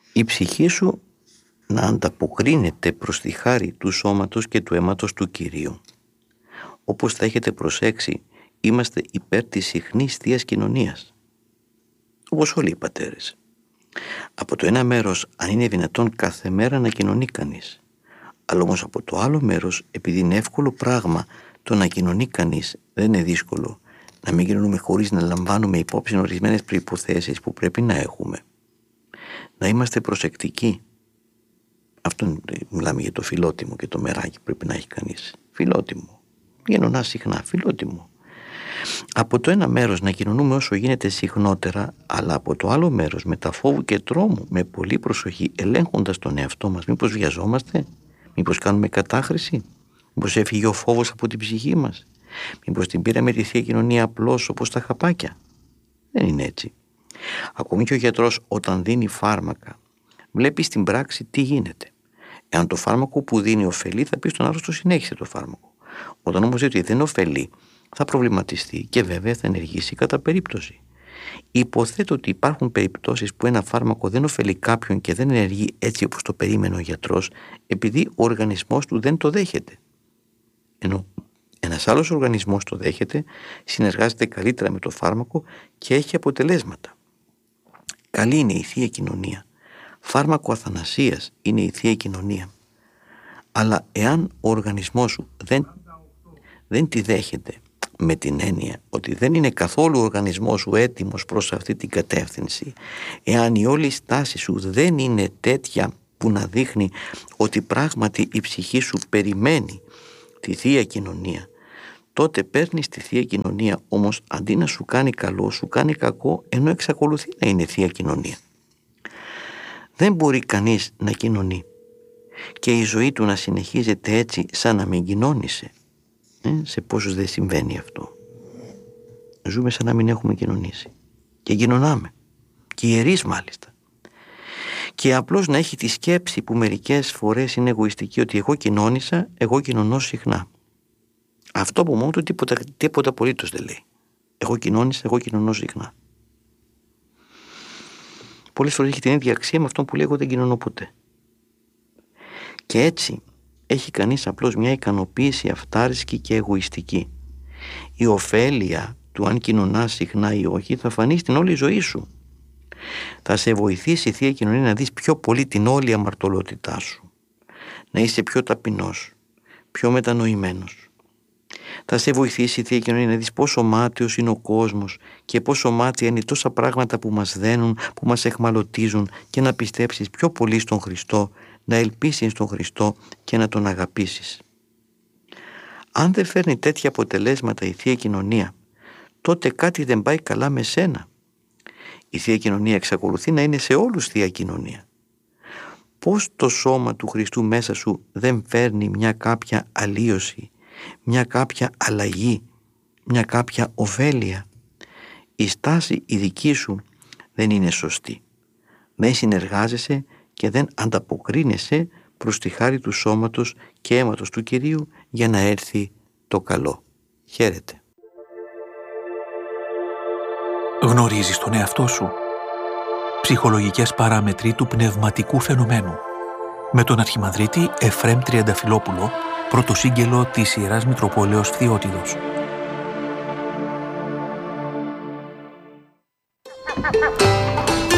η ψυχή σου να ανταποκρίνεται προς τη χάρη του σώματος και του αίματος του Κυρίου. Όπως θα έχετε προσέξει, είμαστε υπέρ της συχνής Θείας Κοινωνίας, όπως όλοι οι πατέρες. Από το ένα μέρος, αν είναι δυνατόν κάθε μέρα να κοινωνεί κανείς, αλλά όμως από το άλλο μέρος, επειδή είναι εύκολο πράγμα το να κοινωνεί κανείς, δεν είναι δύσκολο να μην κοινωνούμε χωρίς να λαμβάνουμε υπόψη ορισμένες προϋποθέσεις που πρέπει να έχουμε. Να είμαστε προσεκτικοί. Αυτό μιλάμε για το φιλότιμο και το μεράκι που πρέπει να έχει κανείς. Φιλότιμο. Κοινωνά συχνά, φιλότιμο. Από το ένα μέρος να κοινωνούμε όσο γίνεται συχνότερα, αλλά από το άλλο μέρος με τα φόβου και τρόμου, με πολύ προσοχή, ελέγχοντας τον εαυτό μας. Μήπως βιαζόμαστε, μήπως κάνουμε κατάχρηση, μήπως έφυγε ο φόβος από την ψυχή μας, μήπως την πήραμε τη Θεία Κοινωνία απλώς όπως τα χαπάκια. Δεν είναι έτσι. Ακόμη και ο γιατρός όταν δίνει φάρμακα, βλέπει στην πράξη τι γίνεται. Εάν το φάρμακο που δίνει ωφελεί, θα πει στον άρρωστο συνέχισε το φάρμακο. Όταν όμως δει ότι δεν ωφελεί, θα προβληματιστεί και βέβαια θα ενεργήσει κατά περίπτωση. Υποθέτω ότι υπάρχουν περιπτώσεις που ένα φάρμακο δεν ωφελεί κάποιον και δεν ενεργεί έτσι όπως το περίμενε ο γιατρός, επειδή ο οργανισμός του δεν το δέχεται. Ενώ ένας άλλος οργανισμός το δέχεται, συνεργάζεται καλύτερα με το φάρμακο και έχει αποτελέσματα. Καλή είναι η Θεία Κοινωνία. Φάρμακο αθανασίας είναι η Θεία Κοινωνία. Αλλά εάν ο οργανισμός σου δεν τη δέχεται, με την έννοια ότι δεν είναι καθόλου ο οργανισμός σου έτοιμος προς αυτή την κατεύθυνση, εάν η όλη στάση σου δεν είναι τέτοια που να δείχνει ότι πράγματι η ψυχή σου περιμένει τη Θεία Κοινωνία, τότε παίρνεις τη Θεία Κοινωνία, όμως αντί να σου κάνει καλό, σου κάνει κακό, ενώ εξακολουθεί να είναι Θεία Κοινωνία. Δεν μπορεί κανείς να κοινωνεί και η ζωή του να συνεχίζεται έτσι σαν να μην κοινώνησε. Σε πόσους δεν συμβαίνει αυτό. Ζούμε σαν να μην έχουμε κοινωνήσει. Και κοινωνάμε. Και ιερείς μάλιστα. Και απλώς να έχει τη σκέψη που μερικές φορές είναι εγωιστική, ότι εγώ κοινώνησα, εγώ κοινωνώ συχνά. Αυτό από μόνο του τίποτα απολύτως δεν λέει. Εγώ κοινώνησα, εγώ κοινωνώ συχνά. Πολλές φορές έχει την ίδια αξία με αυτό που λέει εγώ δεν κοινωνώ ποτέ. Και έτσι έχει κανείς απλώς μια ικανοποίηση αυτάρισκη και εγωιστική. Η ωφέλεια του αν κοινωνάς συχνά ή όχι θα φανεί στην όλη ζωή σου. Θα σε βοηθήσει η Θεία Κοινωνία να δεις πιο πολύ την όλη αμαρτωλότητά σου. Να είσαι πιο ταπεινός, πιο μετανοημένος. Θα σε βοηθήσει η Θεία Κοινωνία να δεις πόσο μάταιος είναι ο κόσμος και πόσο μάτια είναι τόσα πράγματα που μας δένουν, που μας εχμαλωτίζουν, και να πιστέψεις πιο πολύ στον Χριστό, να ελπίσεις στον Χριστό και να τον αγαπήσεις. Αν δεν φέρνει τέτοια αποτελέσματα η Θεία Κοινωνία, τότε κάτι δεν πάει καλά με σένα. Η Θεία Κοινωνία εξακολουθεί να είναι σε όλους Θεία Κοινωνία. Πώς το σώμα του Χριστού μέσα σου δεν φέρνει μια κάποια αλλίωση, μια κάποια αλλαγή, μια κάποια ωφέλεια? Η στάση η δική σου δεν είναι σωστή. Δεν συνεργάζεσαι και δεν ανταποκρίνεσαι προς τη χάρη του σώματος και αίματος του Κυρίου για να έρθει το καλό. Χαίρετε. Γνωρίζεις τον εαυτό σου? Ψυχολογικές παράμετροι του πνευματικού φαινομένου. Με τον Αρχιμανδρίτη Εφραίμ Τριανταφυλόπουλο, πρωτοσύγγελο της Ιεράς Μητροπόλεως Φθιώτιδος.